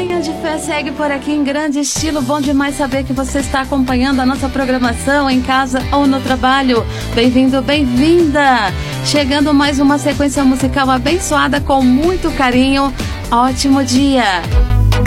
Manhã de Fé segue por aqui em grande estilo. Bom demais saber que você está acompanhando a nossa programação em casa ou no trabalho. Bem-vindo, bem-vinda! Chegando mais uma sequência musical abençoada com muito carinho. Ótimo dia!